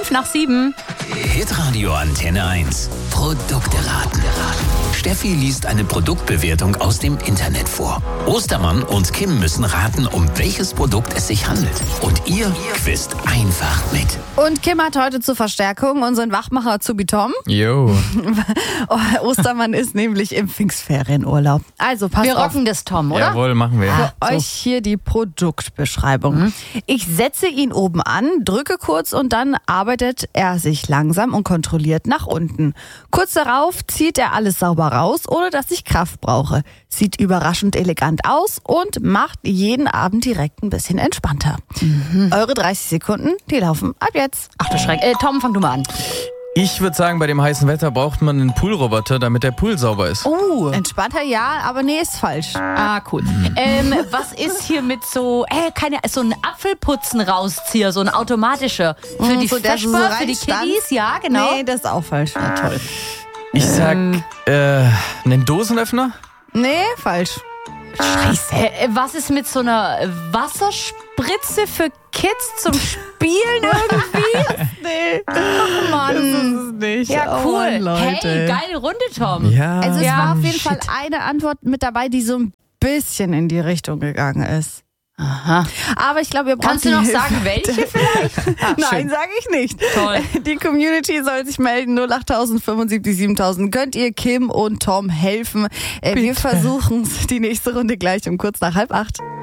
5:05. Hitradio Antenne 1. Produkte raten. Steffi liest eine Produktbewertung aus dem Internet vor. Ostermann und Kim müssen raten, um welches Produkt es sich handelt. Und ihr quizt einfach mit. Und Kim hat heute zur Verstärkung unseren Wachmacher Zubi Tom. Jo. Ostermann ist nämlich im Pfingstferienurlaub. Also passt Wir auf. rocken das, Tom, oder? Jawohl, machen wir. Für euch hier die Produktbeschreibung. Ich setze ihn oben an, drücke kurz und dann arbeitet er sich langsam und kontrolliert nach unten. Kurz darauf zieht er alles sauber raus, ohne dass ich Kraft brauche. Sieht überraschend elegant aus und macht jeden Abend direkt ein bisschen entspannter. Eure 30 Sekunden, die laufen ab jetzt. Ach du Schreck. Tom, fang du mal an. Ich würde sagen, bei dem heißen Wetter braucht man einen Poolroboter, damit der Pool sauber ist. Entspannter ja, aber nee, ist falsch. Ah, cool. Was ist hier mit so ein Apfelputzen rauszieher, so ein automatischer? Für die so der so Vesper, für die reinstanzt? Kiddies, ja, genau. Nee, das ist auch falsch. Ja, toll. Ich sag, einen Dosenöffner? Nee, falsch. Scheiße. Was ist mit so einer Wasserspritze für Kids zum Spielen irgendwie? Nee. Ach Mann. Das ist es nicht. Ja, Oh cool. Mann, Leute. Hey, geile Runde, Tom. Ja. Also es Ja, war auf jeden shit. Fall eine Antwort mit dabei, die so ein bisschen in die Richtung gegangen ist. Aha. Aber ich glaube, ihr braucht Kannst du die noch Hilfe. sagen, welche vielleicht? Ah, Nein, schön. sage ich nicht. Toll. Die Community soll sich melden. 08000 75 7000. Könnt ihr Kim und Tom helfen? Wir versuchen es die nächste Runde gleich um kurz nach 7:30.